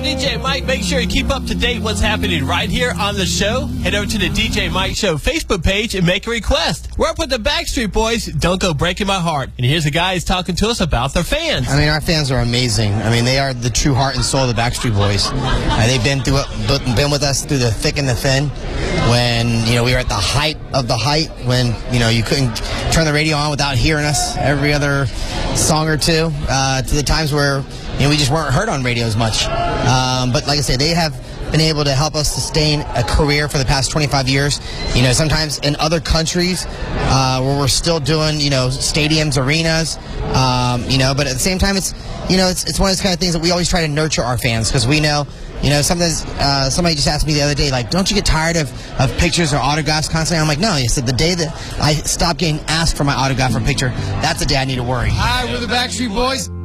DJ Mike. Make sure you keep up to date what's happening right here on the show. Head over to the DJ Mike Show Facebook page and make a request. We're up with the Backstreet Boys, Don't Go Breaking My Heart. And here's the guys talking to us about their fans. I mean, our fans are amazing. I mean, they are the true heart and soul of the Backstreet Boys. They've been with us through the thick and the thin. When, we were at the height of the height, when, you couldn't turn the radio on without hearing us every other song or two, to the times where, we just weren't heard on radio as much. But like I said, they have been able to help us sustain a career for the past 25 years. Sometimes in other countries where we're still doing, stadiums, arenas, but at the same time, it's one of those kind of things that we always try to nurture our fans, because we know, sometimes somebody just asked me the other day, like, don't you get tired of pictures or autographs constantly? I'm like, no. I said, the day that I stop getting asked for my autograph or picture, that's the day I need to worry. Hi, we're the Backstreet Boys.